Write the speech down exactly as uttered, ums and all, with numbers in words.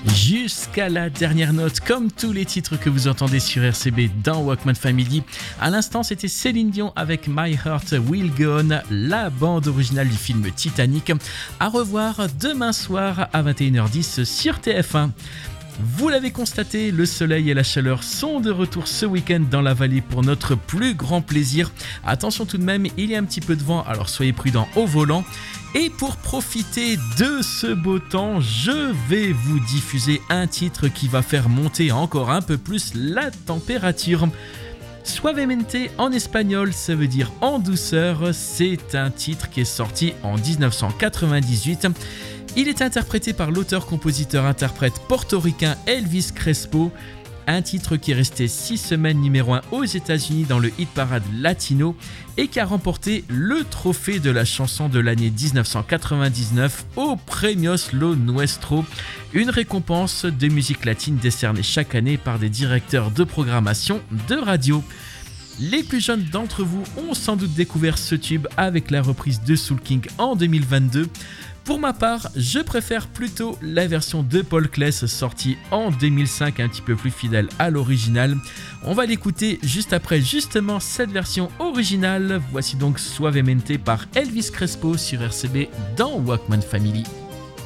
Jusqu'à la dernière note, comme tous les titres que vous entendez sur R C B dans Walkman Family. À l'instant, c'était Céline Dion avec My Heart Will Go On, la bande originale du film Titanic. À revoir demain soir à vingt et une heures dix sur T F un. Vous l'avez constaté, le soleil et la chaleur sont de retour ce week-end dans la vallée pour notre plus grand plaisir. Attention tout de même, il y a un petit peu de vent, alors soyez prudents au volant. Et pour profiter de ce beau temps, je vais vous diffuser un titre qui va faire monter encore un peu plus la température. Suavemente en espagnol, ça veut dire en douceur. C'est un titre qui est sorti en dix-neuf cent quatre-vingt-dix-huit. Il est interprété par l'auteur-compositeur-interprète portoricain Elvis Crespo, un titre qui est resté six semaines numéro un aux États-Unis dans le hit parade latino et qui a remporté le trophée de la chanson de l'année dix-neuf cent quatre-vingt-dix-neuf au Premios Lo Nuestro, une récompense de musique latine décernée chaque année par des directeurs de programmation de radio. Les plus jeunes d'entre vous ont sans doute découvert ce tube avec la reprise de Soul King en deux mille vingt-deux. Pour ma part, je préfère plutôt la version de Paul Claes sortie en deux mille cinq, un petit peu plus fidèle à l'original. On va l'écouter juste après justement cette version originale. Voici donc Suavemente par Elvis Crespo sur R C B dans Walkman Family.